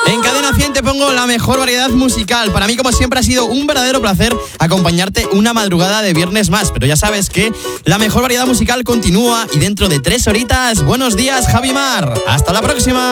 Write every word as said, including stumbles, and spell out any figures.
En Cadena cien te pongo la mejor variedad musical. Para mí, como siempre, ha sido un verdadero placer acompañarte una madrugada de viernes más. Pero ya sabes que la mejor variedad musical continúa y dentro de tres horitas, buenos días, Javi Mar. Hasta la próxima.